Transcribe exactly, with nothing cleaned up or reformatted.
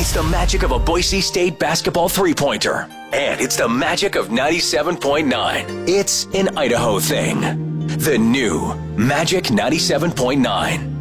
It's the magic of a Boise State basketball three-pointer. And it's the magic of ninety-seven point nine. It's an Idaho thing. The new Magic ninety-seven point nine.